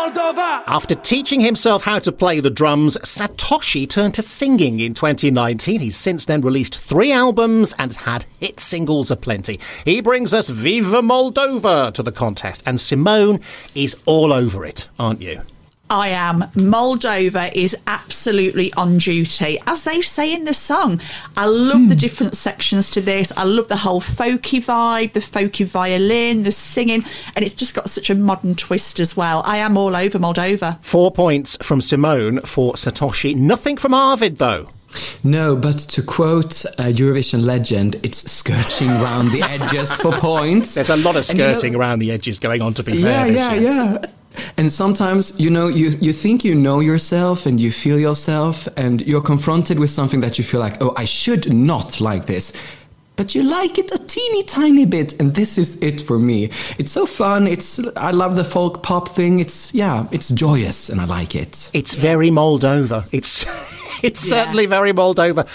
Moldova! After teaching himself how to play the drums, Satoshi turned to singing in 2019. He's since then released 3 albums and had hit singles aplenty. He brings us Viva Moldova to the contest, and Simone is all over it, aren't you? I am. Moldova is absolutely on duty, as they say in the song. I love the different sections to this. I love the whole folky vibe, the folky violin, the singing, and it's just got such a modern twist as well. I am all over Moldova. 4 points from Simone for Satoshi. Nothing from Arvid, though. No, but to quote a Eurovision legend, it's skirting round the edges for points. There's a lot of skirting around the edges going on, to be fair. Yeah. And sometimes, you think you know yourself and you feel yourself and you're confronted with something that you feel like, oh, I should not like this. But you like it a teeny tiny bit, and this is it for me. It's so fun. I love the folk pop thing. It's joyous, and I like it. It's very Moldova. It's certainly very Moldova.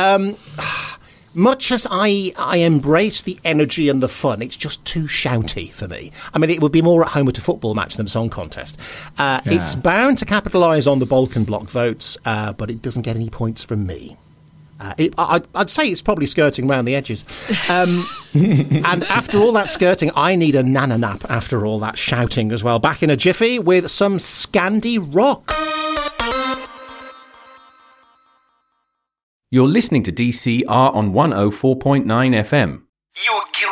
Much as I embrace the energy and the fun, it's just too shouty for me. I mean, it would be more at home at a football match than a song contest. It's bound to capitalise on the Balkan Bloc votes, but it doesn't get any points from me. I'd say it's probably skirting around the edges. And after all that skirting, I need a nana nap after all that shouting as well. Back in a jiffy with some Scandi rock. You're listening to DCR on 104.9 FM. You're guilty.